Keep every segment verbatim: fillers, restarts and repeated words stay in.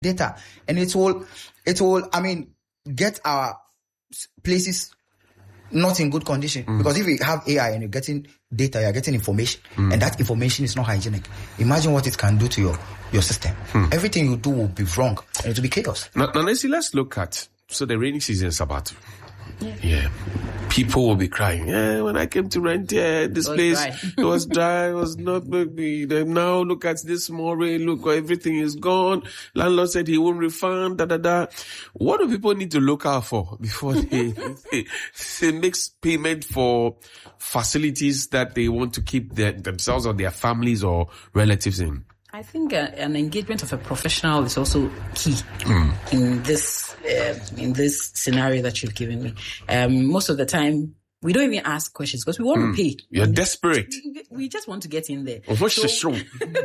data, and it will, it will, I mean, get our places not in good condition. Mm. Because if we have A I and you're getting data, you're getting information, mm. and that information is not hygienic. Imagine what it can do to your, your system. Mm. Everything you do will be wrong, and it will be chaos. Now, now let's see, let's look at, so the rainy season is about to. Yeah. yeah. People will be crying. Yeah, when I came to rent, yeah, this it place, it was dry, it was not maybe. Now look at this small rain, look, everything is gone. Landlord said he won't refund, da da da. What do people need to look out for before they, they, they make payment for facilities that they want to keep their, themselves or their families or relatives in? I think uh, an engagement of a professional is also key mm. in this uh, in this scenario that you've given me. Um, most of the time, we don't even ask questions because we want mm. to pay. You're desperate. We, we just want to get in there. Oh, what's so, the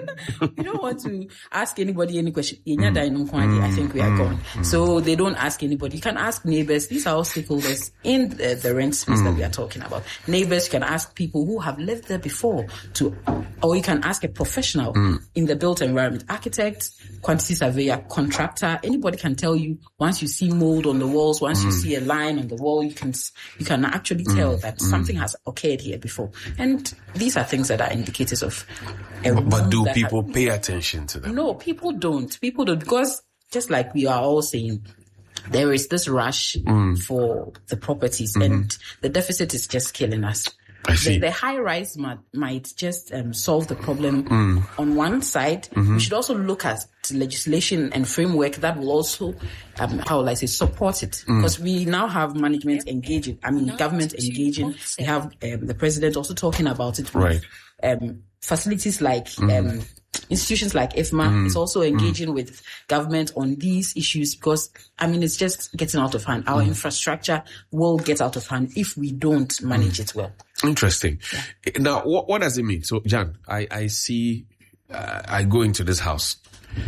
we don't want to ask anybody any question. Mm. I think we are mm. gone. Mm. So they don't ask anybody. You can ask neighbors. These are all stakeholders in the, the rent space mm. that we are talking about. Neighbors, you can ask people who have lived there before to, or you can ask a professional mm. in the built environment, architect, quantity surveyor, contractor. Anybody can tell you once you see mold on the walls, once mm. you see a line on the wall, you can, you can actually tell that mm. something has occurred here before. And these are things that are indicators of a But, but do people has, pay attention to them? No, people don't. People don't. Because just like we are all saying, there is this rush mm. for the properties mm-hmm. and the deficit is just killing us. I see. The, the high rise might, might just um, solve the problem mm. on one side. Mm-hmm. We should also look at legislation and framework that will also, um, how will I say, support it. Mm. Because we now have management engaging, I mean, government engaging. We have um, the president also talking about it. With, right. Um, facilities like mm. um, institutions like I F M A mm. is also engaging mm. with government on these issues because, I mean, it's just getting out of hand. Our mm. infrastructure will get out of hand if we don't manage mm. it well. Interesting. Yeah. Now, what, what does it mean? So, Jan, I, I see, uh, I go into this house.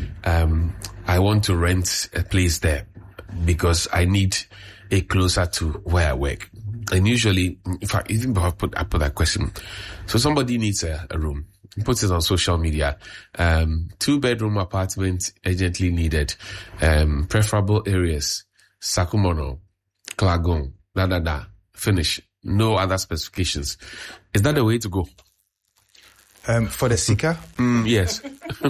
Um, I want to rent a place there because I need it closer to where I work. And usually, in fact, even before I put, I put that question, so somebody needs a, a room. He puts it on social media. Um, two bedroom apartment urgently needed. Um, preferable areas. Sakumono, Klagon, da da da. Finish. No other specifications. Is that the way to go? Um, for the seeker? Mm, yes.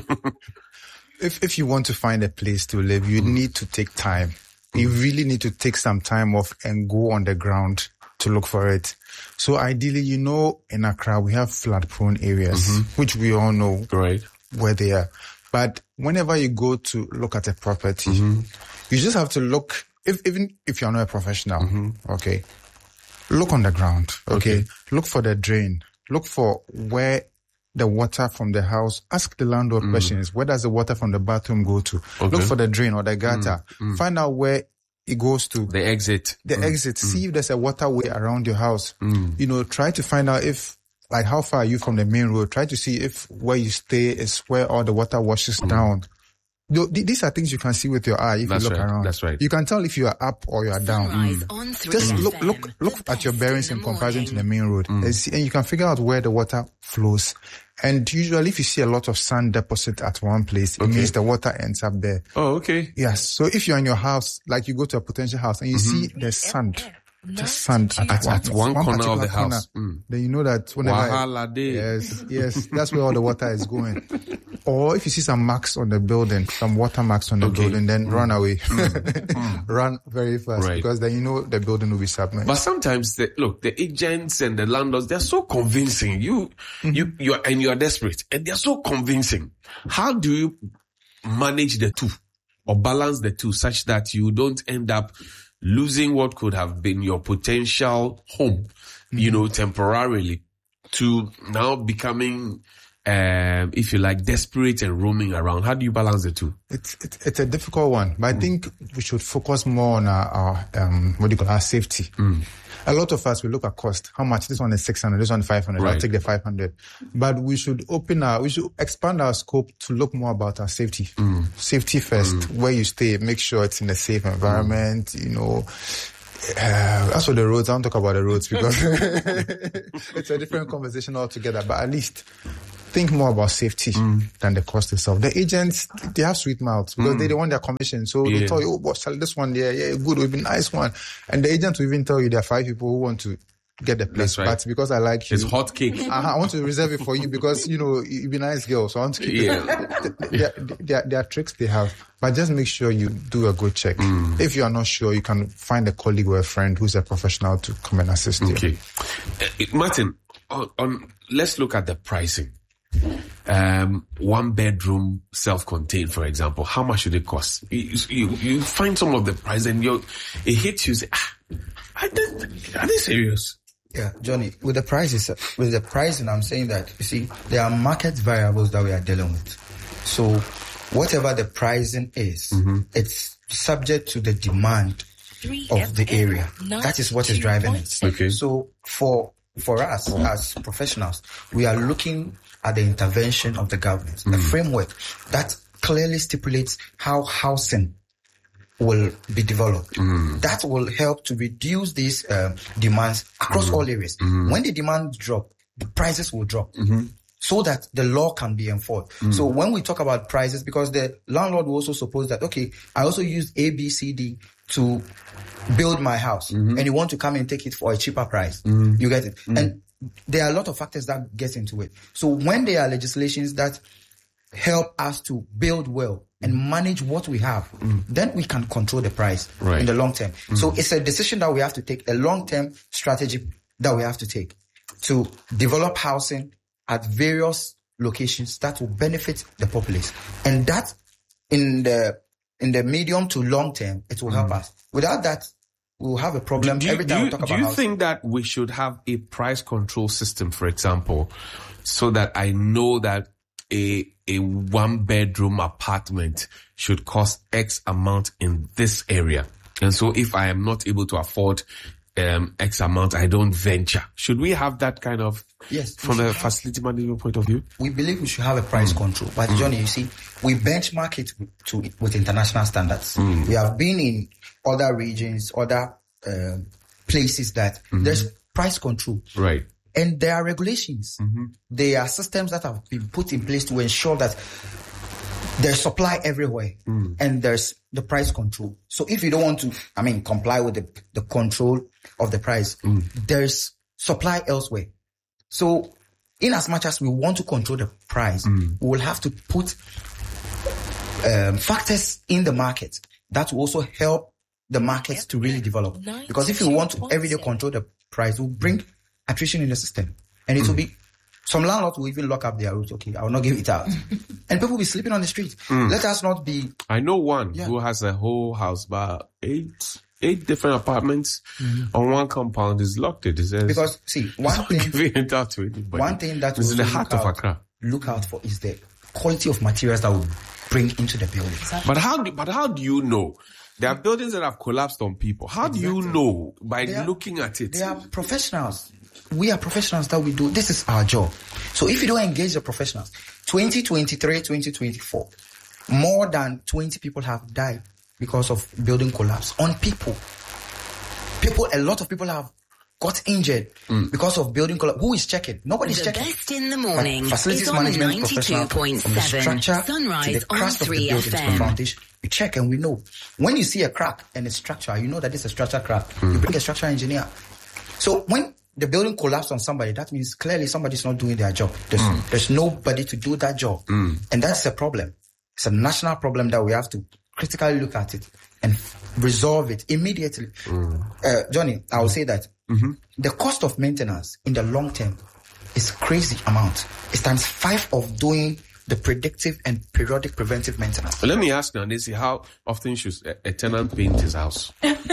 if, if you want to find a place to live, you mm. need to take time. Mm. You really need to take some time off and go on the ground to look for it. So ideally, you know, in Accra, we have flood-prone areas, mm-hmm. which we all know right. where they are. But whenever you go to look at a property, mm-hmm. you just have to look, if, even if you're not a professional, mm-hmm. okay, look on the ground, okay? okay? Look for the drain. Look for where the water from the house. Ask the landlord mm. questions. Where does the water from the bathroom go to? Okay. Look for the drain or the gutter. Mm. Mm. Find out where it goes to. The exit. The mm. exit. Mm. See if there's a waterway around your house. Mm. You know, try to find out if, like, how far are you from the main road? Try to see if where you stay is where all the water washes mm. down. These are things you can see with your eye if That's you look right. around. That's right. You can tell if you are up or you are down. Mm. Just look, look, look at your bearings in comparison to the main road, mm. and, see, and you can figure out where the water flows. And usually, if you see a lot of sand deposit at one place, okay. it means the water ends up there. Oh, okay. Yes. So if you're in your house, like you go to a potential house and you mm-hmm. see there's sand. Just sand at, at, one, at one, one corner of the corner, house. Mm. Then you know that whenever Wahala day. yes, yes, that's where all the water is going. Or if you see some marks on the building, some water marks on the okay. building, then mm. run away, mm. run very fast right. because then you know the building will be submerged. But sometimes, the, look, the agents and the landlords, they're so convincing. You, mm-hmm. you, you are, and you are desperate, and they're so convincing. How do you manage the two or balance the two such that you don't end up losing what could have been your potential home, mm-hmm. you know, temporarily, to now becoming, um, if you like, desperate and roaming around? How do you balance the two? It's it's, it's a difficult one, but mm. I think we should focus more on our, our um, what do you call our safety. Mm. A lot of us, we look at cost. How much? This one is six hundred, this one is five hundred. Right. I'll take the five hundred. But we should open our, we should expand our scope to look more about our safety. Mm. Safety first, mm. where you stay, make sure it's in a safe environment, mm. you know. Uh, as for the roads, I don't talk about the roads because it's a different conversation altogether, but at least think more about safety mm. than the cost itself. The agents, they have sweet mouths because mm. they, they want their commission. So yeah. they tell you, oh, boss, sell this one, yeah, yeah, good, it'll be a nice one. And the agent will even tell you there are five people who want to get the place. Right. But because I like you, it's hot cake. I, I want to reserve it for you because, you know, you'll be a nice girl. So I want to keep yeah. it. There, there, there are tricks they have. But just make sure you do a good check. Mm. If you are not sure, you can find a colleague or a friend who's a professional to come and assist you. Okay. Uh, Martin, on, on, let's look at the pricing. Um, one bedroom, self-contained, for example, how much should it cost? You, you, you find some of the price and you it hits you. Say, ah, are they, are they serious? Yeah, Johnny. With the prices, with the pricing, I'm saying that you see there are market variables that we are dealing with. So, whatever the pricing is, mm-hmm. it's subject to the demand of the area. That is what is driving it. Okay. So, for for us as professionals, we are looking at the intervention of the government, mm. the framework that clearly stipulates how housing will be developed. Mm. That will help to reduce these uh, demands across mm. all areas. Mm. When the demand drop, the prices will drop. Mm-hmm. So that the law can be enforced. Mm. So when we talk about prices, because the landlord will also suppose that, okay, I also use A, B, C, D to build my house, mm-hmm. and you want to come and take it for a cheaper price. Mm. You get it? Mm. And there are a lot of factors that get into it. So when there are legislations that help us to build well and manage what we have, mm. then we can control the price right. in the long term. Mm. So it's a decision that we have to take, a long-term strategy that we have to take to develop housing at various locations that will benefit the populace. And that in the in the medium to long term, it will help mm. us. Without that, we'll have a problem do you, every time you, we talk about Do you housing. think that we should have a price control system, for example, so that I know that a a one bedroom apartment should cost X amount in this area? And so if I am not able to afford um, X amount, I don't venture. Should we have that kind of, yes, from a facility management point of view? We believe we should have a price mm. control. But mm. Johnny, you see, we benchmark it with, to, with international standards. Mm. We have been in other regions, other uh, places that mm-hmm. there's price control. Right. And there are regulations. Mm-hmm. There are systems that have been put in place to ensure that there's supply everywhere mm. and there's the price control. So if you don't want to, I mean, comply with the, the control of the price, mm. there's supply elsewhere. So in as much as we want to control the price, mm. we will have to put um, factors in the market that will also help the markets to really develop. Because if you want to everyday control the price, it will bring attrition in the system. And it mm. will be, some landlords will even lock up their rooms. Okay, I will not give it out. And people will be sleeping on the street. Mm. Let us not be... I know one yeah. who has a whole house, about eight eight different apartments mm-hmm. on one compound. Is locked it. It says, because, see, one thing... It out to one thing that is in the heart of out, Accra. Look out for is the quality of materials that will bring into the building. But how do, but how do you know? There are buildings that have collapsed on people. How exactly. do you know? By are, looking at it. They are professionals. We are professionals that we do. This is our job. So if you don't engage the professionals, twenty twenty-three, twenty twenty-four, more than twenty people have died because of building collapse on people. People, a lot of people have got injured mm. because of building collapse. Who is checking? Nobody's the checking. Best in the morning. Like facilities management professional from the structure Sunrise to the crust of the building to the foundation. We check and we know. When you see a crack in a structure, you know that it's a structure crack. Mm. You bring a structural engineer. So when the building collapsed on somebody, that means clearly somebody's not doing their job. There's, mm. there's nobody to do that job. Mm. And that's a problem. It's a national problem that we have to critically look at it and resolve it immediately. Mm. Uh, Johnny, I will say that mm-hmm. the cost of maintenance in the long term is crazy amount. It's times five of doing the predictive and periodic preventive maintenance. Let me ask now, Nancy, how often should a, a tenant paint his house?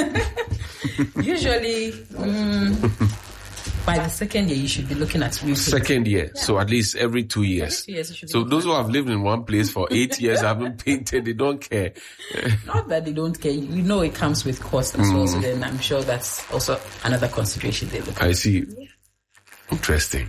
Usually, um, by the second year, you should be looking at repaint. Second year, yeah. So at least every two years. Every two years you so those who have lived in one place for eight years haven't painted, they don't care. Not that they don't care. You know it comes with cost as mm. well. So then I'm sure that's also another consideration they look at. I see. Yeah. Interesting.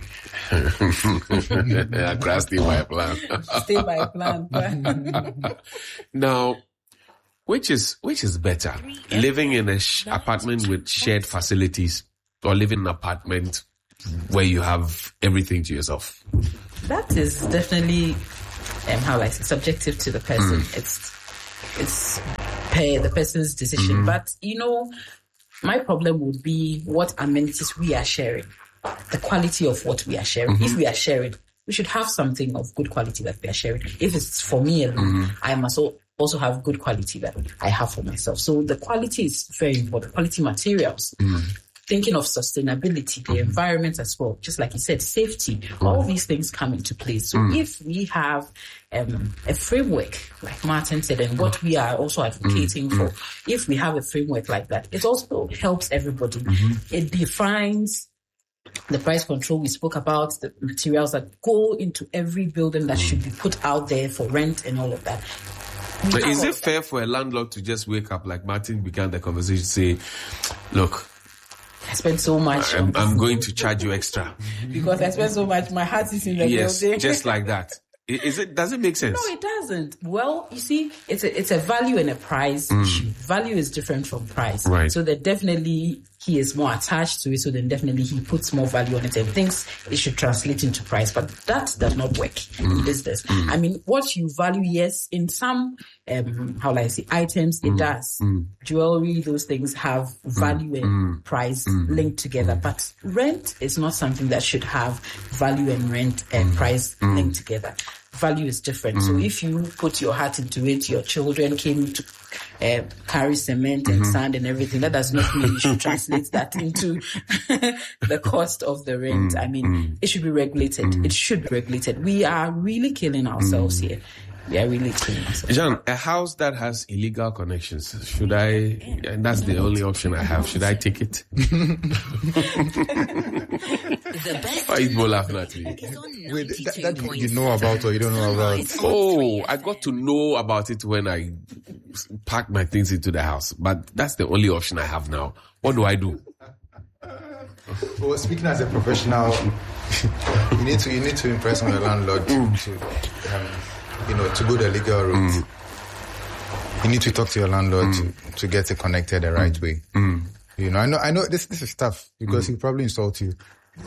Accra, stay by plan. Stay by plan. Now, which is which is better, living in a sh- apartment with shared facilities, or living in an apartment where you have everything to yourself? That is definitely, um, how I say, subjective to the person. Mm. It's it's per the person's decision. Mm-hmm. But, you know, my problem would be what amenities we are sharing, the quality of what we are sharing. Mm-hmm. If we are sharing, we should have something of good quality that we are sharing. If it's for me alone, mm-hmm. I must also have good quality that I have for myself. So the quality is very important. Quality materials. Mm-hmm. Thinking of sustainability, the mm-hmm. environment as well, just like you said, safety, mm-hmm. all these things come into place. So mm-hmm. if we have um, a framework, like Martin said, and what we are also advocating mm-hmm. for, if we have a framework like that, it also helps everybody. Mm-hmm. It defines the price control we spoke about, the materials that go into every building that mm-hmm. should be put out there for rent and all of that. We but is it fair for a landlord to just wake up, like Martin began the conversation, say, look, I spent so much. I'm, I'm going to charge you extra. Because I spent so much, my heart is in the yes, building. Just like that. Is it, does it make sense? No, it doesn't. Well, you see, it's a, it's a value and a price mm. issue. Value is different from price. Right. So that definitely he is more attached to it. So then definitely he puts more value on it and thinks it should translate into price. But that does not work mm. in business. Mm. I mean, what you value, yes, in some, um, how will I say, items, it mm. does. Mm. Jewelry, those things have value and mm. price mm. linked together. Mm. But rent is not something that should have value and rent and mm. price mm. linked together. Value is different. Mm. So if you put your heart into it, your children came to uh, carry cement mm-hmm. and sand and everything, that does not mean you should translate that into the cost of the rent. Mm. I mean, mm. it should be regulated. Mm. It should be regulated. We are really killing ourselves mm. here. We are really killing ourselves. Jean, a house that has illegal connections, should I, and that's the only option I have, should I take it? The best. Why is Mo laughing at me? Wait, that, that you know about or you don't know about? Oh, I got to know about it when I packed my things into the house. But that's the only option I have now. What do I do? Well, speaking as a professional, you need to you need to impress on the landlord mm. to um, you know to go the legal route. Mm. You need to talk to your landlord mm. to, to get it connected the right mm. way. Mm. You know, I know I know this this is tough because mm. he'll probably insult you.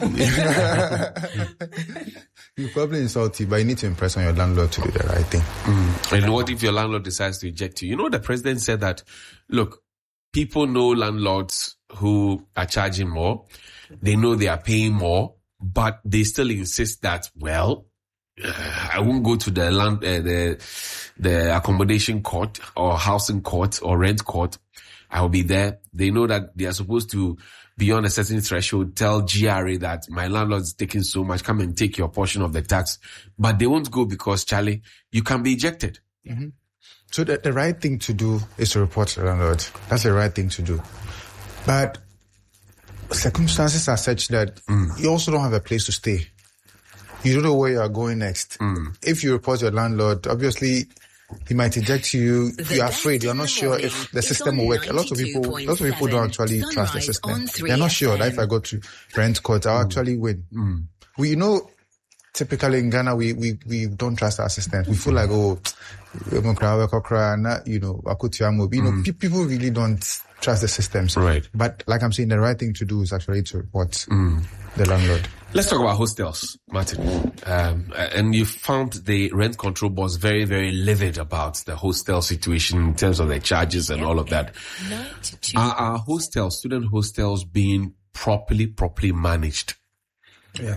You probably insult you, but you need to impress on your landlord to do the right thing. Mm. And what if your landlord decides to eject you? You know, the president said that, look, people know landlords who are charging more. They know they are paying more, but they still insist that, well, uh, I won't go to the land, uh, the, the accommodation court or housing court or rent court. I will be there. They know that they are supposed to, beyond a certain threshold, tell G R A that my landlord is taking so much, come and take your portion of the tax. But they won't go because, Charlie, you can be ejected. Mm-hmm. So the, the right thing to do is to report to the landlord. That's the right thing to do. But circumstances are such that mm. you also don't have a place to stay. You don't know where you are going next. Mm. If you report your landlord, obviously he might eject you. The you're afraid. You're not sure if the system will work. A lot of people, a lot of people don't actually trust the system. They're not sure that if I go to rent court, I'll mm. actually win. Mm. We, you know, typically in Ghana, we, we, we don't trust our systems. We feel like, oh, you know, you know, mm. people really don't trust the systems. Right. But like I'm saying, the right thing to do is actually to report mm. the landlord. Let's talk about hostels, Martin. Um, and you found the rent control boss very, very livid about the hostel situation in terms of the charges and all of that. Are our hostels, student hostels, being properly, properly managed? Yeah.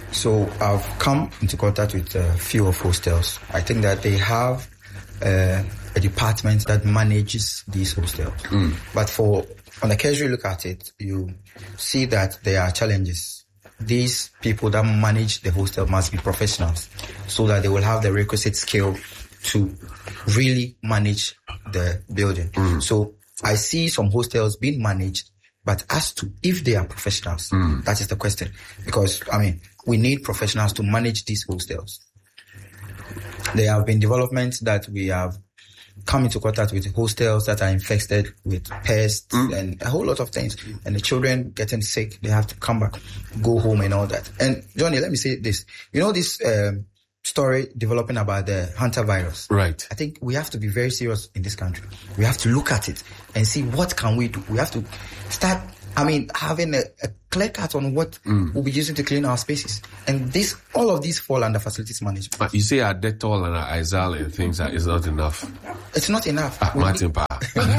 So I've come into contact with a few of hostels. I think that they have uh, a department that manages these hostels. Mm. But for on a casual look at it, you see that there are challenges. These people that manage the hostel must be professionals so that they will have the requisite skill to really manage the building. Mm. So I see some hostels being managed, but as to if they are professionals, mm. that is the question. Because, I mean, we need professionals to manage these hostels. There have been developments that we have come into contact with hostels that are infested with pests mm. and a whole lot of things. And the children getting sick, they have to come back, go home and all that. And Johnny, let me say this. You know this um, story developing about the Hunter virus? Right. I think we have to be very serious in this country. We have to look at it and see what can we do. We have to start I mean, having a, a clear cut on what Mm. we'll be using to clean our spaces. And this, all of these fall under facilities management. But you say our Dettol and our Izal and things that is not enough. It's not enough. Ah, We- Martin Pa.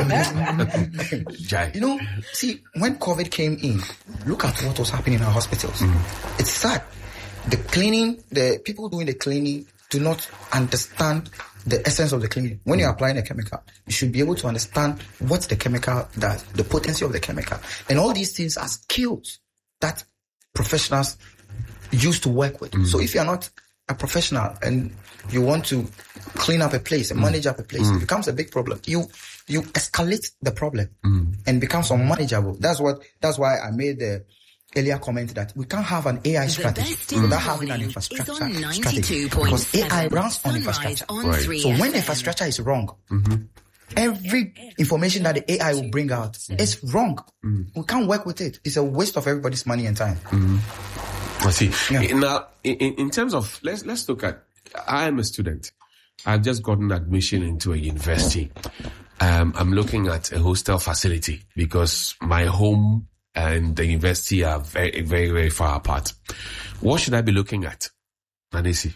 Jai. You know, see, when COVID came in, look at what was happening in our hospitals. It's sad. The cleaning, the people doing the cleaning do not understand the essence of the cleaning. When you're applying a chemical, you should be able to understand what the chemical does, the potency of the chemical. And all these things are skills that professionals use to work with. So if you're not a professional and you want to clean up a place and manage up a place, it becomes a big problem. You you escalate the problem and becomes unmanageable. That's what that's why I made the earlier comment that we can't have an A I strategy best in the without having an morning infrastructure is on strategy. ninety-two point Because A I seven. runs on Sunrise infrastructure. on Right. three So when F M. infrastructure is wrong, every information that the A I will bring out is wrong. We can't work with it. It's a waste of everybody's money and time. I see. Yeah. Now, in, in terms of, let's, let's look at, I am a student. I've just gotten admission into a university. Um, I'm looking at a hostel facility because my home and the university are very, very, very far apart. What should I be looking at, Nanesi?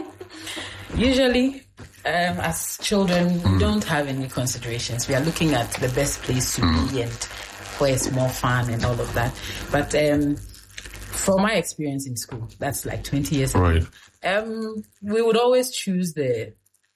Usually, um, as children, we don't have any considerations. We are looking at the best place to be and where it's more fun and all of that. But um, from my experience in school, that's like twenty years ago, Right. um, we would always choose the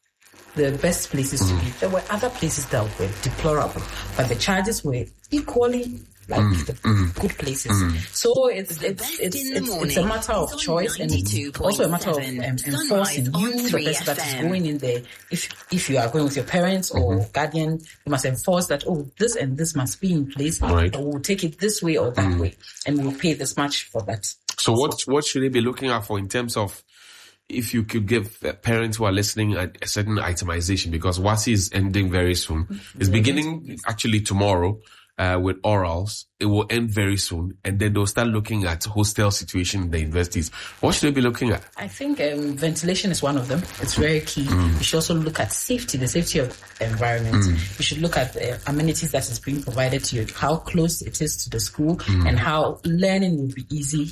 the best places to be. There were other places that were deplorable, but the charges were equally like the good places. So it's The it's best it's in the it's, morning it's a matter of is on choice and it's also a matter of um, ninety-two point seven. enforcing. Sunrise on You, the three person that F is M. going in there, if if you are going with your parents or guardian, you must enforce that. Oh, this and this must be in place. Right. Or we'll take it this way or that way, and we'll pay this much for that. So what, what should they be looking out for in terms of, if you could give uh, parents who are listening a, a certain itemization, because WASSCE is ending very soon. It's beginning actually tomorrow uh, with orals. It will end very soon. And then they'll start looking at hostel situation in the universities. What should they be looking at? I think um, ventilation is one of them. It's very key. You should also look at safety, the safety of the environment. You should look at the amenities that is being provided to you, how close it is to the school, and how learning will be easy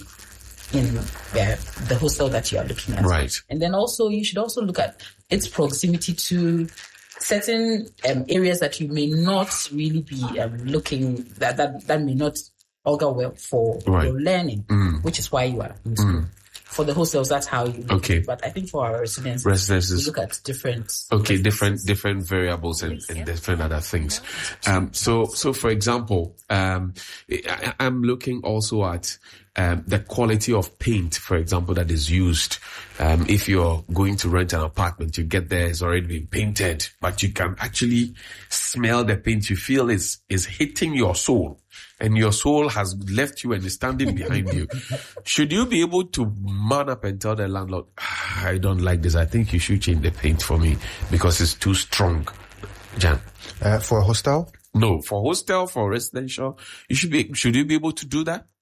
in uh, the hostel that you are looking at. Right. And then also, you should also look at its proximity to certain um, areas that you may not really be um, looking, that, that, that may not augur well for Right. your learning, which is why you are in school. For the hostels, that's how you look. Okay. But I think for our residents, Residences. we look at different. Okay, different different variables and, and different other things. Um, so so for example, um, I, I'm looking also at um, the quality of paint, for example, that is used. Um, if you're going to rent an apartment, you get there, it's already been painted, but you can actually smell the paint. You feel is is hitting your soul, and your soul has left you and is standing behind you. Should you be able to man up and tell the landlord, "Ah, I don't like this. I think you should change the paint for me because it's too strong." Jan? Uh, for a hostel, No, for hostel, for residential, you should be, should you be able to do that?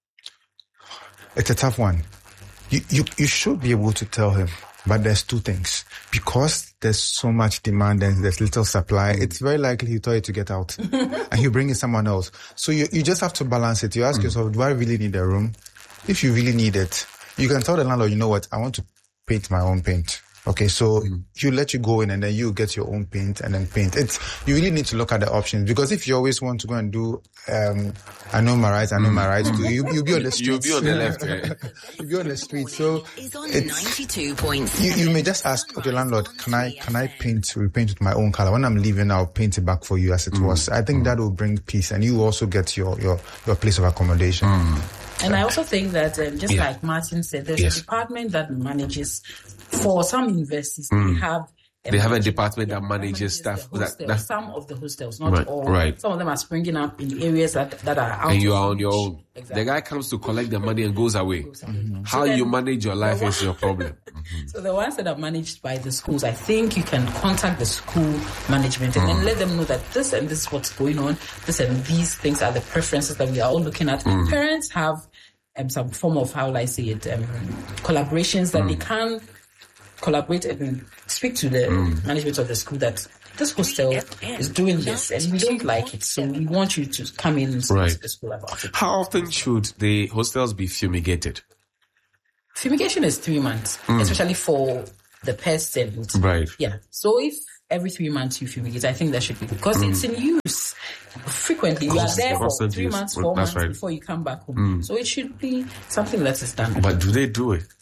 it's a tough one. You, you, you should be able to tell him, but there's two things. Because there's so much demand and there's little supply, it's very likely he'll tell you to get out and he'll bring in someone else. So you, you just have to balance it. You ask yourself, do I really need a room? If you really need it, you can tell the landlord, you know what, I want to paint my own paint. Okay, so you let you go in and then you get your own paint and then paint. It's, you really need to look at the options, because if you always want to go and do, um, I know my rights, I know my rights too, you, you'll be on the street. You'll be on the left, right? You'll be on the street. So Is on it's, ninety-two point you, seven. you may just ask, okay, landlord, can I, can I paint, repaint with my own color? When I'm leaving, I'll paint it back for you as it was. I think that will bring peace, and you also get your, your, your place of accommodation. And I also think that, um, just Yeah. like Martin said, there's Yes. a department that manages, for some universities, they have They have a department that manages the stuff that- hostels, that- some of the hostels, not Right, all. right. Some of them are springing up in areas that, that are out. And you of are on your reach. own. Exactly. The guy comes to collect the money and goes away. How So then- you manage your life is your problem. So the ones that are managed by the schools, I think you can contact the school management and then let them know that this and this is what's going on. This and these things are the preferences that we are all looking at. Parents have um, some form of, how will I say it, um, collaborations that they can collaborate and speak to the management of the school that this hostel is doing this and we don't like it, so we want you to come in and speak Right. to the school about it. How often should the hostels be fumigated? Fumigation is three months, especially for the pests and Right. yeah. So if every three months you fumigate, I think that should be good because it's in use frequently. You are there for Constant three use. months, Well, four that's months right. before you come back home. So it should be something that is done. But do they do it?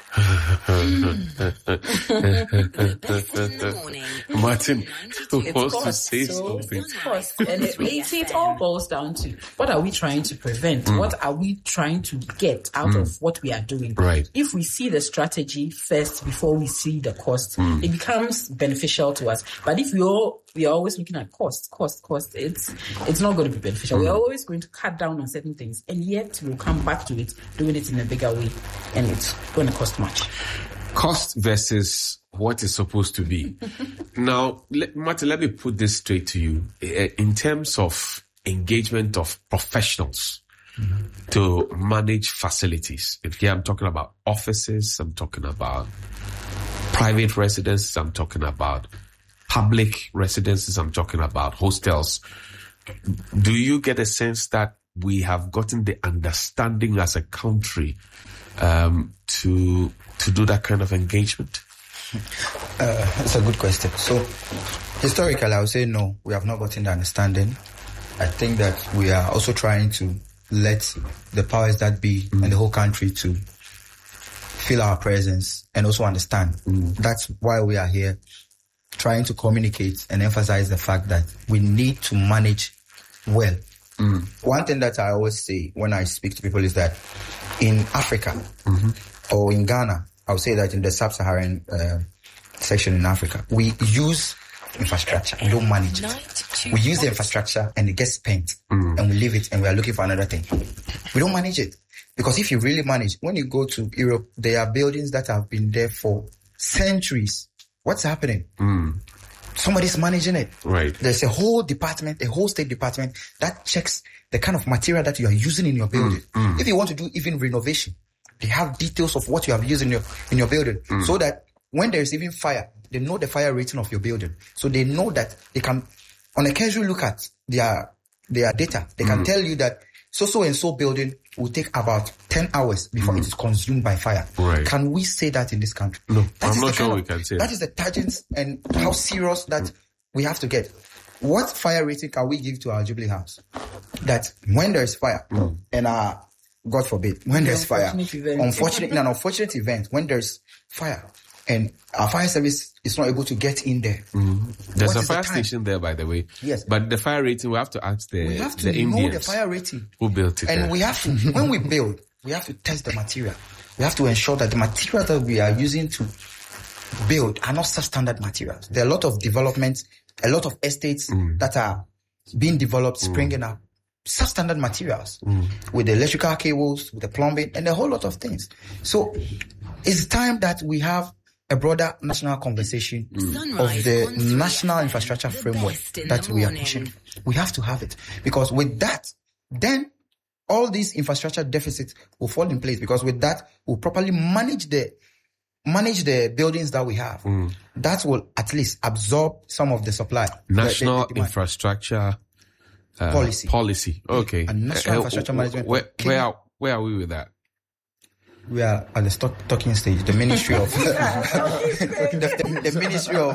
Martin It's wants to cost, say so something. it's cost. And it, you see, it all boils down to what are we trying to prevent? What are we trying to get out of what we are doing? Right. If we see the strategy first before we see the cost, it becomes beneficial to us. But if we all we are always looking at cost, cost, cost, it's it's not going to be beneficial. We are always going to cut down on certain things, and yet we'll come back to it, doing it in a bigger way, and it's going to cost much. Cost versus what is supposed to be. Now, let, Martin, let me put this straight to you. Eh, In terms of engagement of professionals to manage facilities, if here I'm talking about offices, I'm talking about private residences, I'm talking about public residences, I'm talking about hostels. Do you get a sense that we have gotten the understanding as a country um, to to do that kind of engagement? Uh, that's a good question. So, historically, I would say no, we have not gotten the understanding. I think that we are also trying to let the powers that be mm. and the whole country to feel our presence and also understand. Mm. That's why we are here, trying to communicate and emphasize the fact that we need to manage well. Mm. One thing that I always say when I speak to people is that in Africa mm-hmm. or in Ghana, I would say that in the sub-Saharan uh, section in Africa, we use infrastructure, we don't manage it. We use the infrastructure and it gets spent mm. and we leave it and we are looking for another thing. We don't manage it. Because if you really manage, when you go to Europe, there are buildings that have been there for centuries. What's happening? Mm. Somebody's managing it. Right. There's a whole department, a whole state department that checks the kind of material that you are using in your building. Mm. Mm. If you want to do even renovation, they have details of what you have used in your, in your building mm. so that when there's even fire, they know the fire rating of your building. So they know that they can, on a casual look at their, their data, they can mm. tell you that so-so and so building will take about ten hours before mm. it is consumed by fire. Right. Can we say that in this country? No, that I'm not sure of, we can say that. That is the targets and how serious that mm. we have to get. What fire rating can we give to our Jubilee House? That when there is fire, mm. and uh, God forbid, when there's fire, unfortunately, in an unfortunate event, when there's fire, and our fire service is not able to get in there. Mm. There's a fire the station there, by the way. Yes. But the fire rating, we have to ask the, we have to the know Indians the fire rating. Who built it And there. we have to, when we build, we have to test the material. We have to ensure that the material that we are using to build are not substandard materials. There are a lot of developments, a lot of estates mm. that are being developed, springing mm. up. Substandard materials mm. with the electrical cables, with the plumbing, and a whole lot of things. So it's time that we have a broader national conversation mm. of the national infrastructure framework that we are pushing. We have to have it because with that, then all these infrastructure deficits will fall in place because with that, we'll properly manage the manage the buildings that we have. Mm. That will at least absorb some of the supply. National the, the infrastructure uh, policy. Policy. Okay. And national uh, infrastructure management. Where, where, are, where are we with that? We are at the stock talking stage. The Ministry of the, the, the Ministry of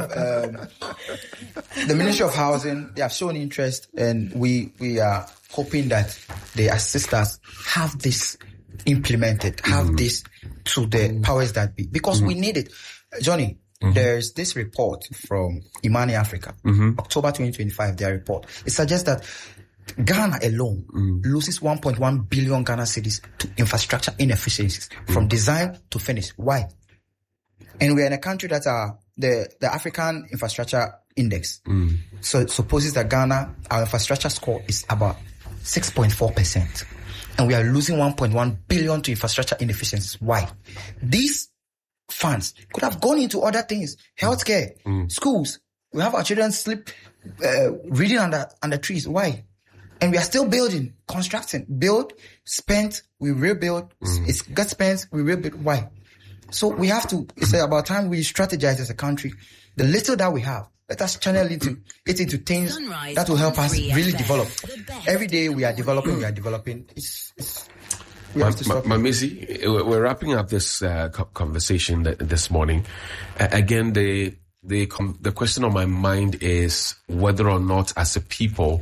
um, the Ministry of Housing. They have shown interest, and we we are hoping that they assist us have this implemented, have mm-hmm. this to the powers that be, because mm-hmm. we need it. Johnny, mm-hmm. there's this report from Imani Africa, mm-hmm. October twenty twenty-five. Their report it suggests that Ghana alone mm. loses one point one billion Ghana cedis to infrastructure inefficiencies mm. from design to finish. Why? And we are in a country that are the, the African Infrastructure Index. Mm. So supposes that Ghana, our infrastructure score is about six point four percent. And we are losing one point one billion to infrastructure inefficiencies. Why? These funds could have gone into other things. Healthcare, mm. schools. We have our children sleep, uh, reading under, under trees. Why? And we are still building, constructing, build, spent, we rebuild, mm. it's got spent, we rebuild. Why? So we have to, it's about time we strategize as a country. The little that we have, Let us channel into it into things Sunrise that will help us Free really F M. develop. The best. Every day we are developing, we are developing. It's, it's we Ma- have to Ma- stop. Mamisi, we're we're wrapping up this uh, co- conversation th- this morning. Uh, again, the the com- the question on my mind is whether or not, as a people,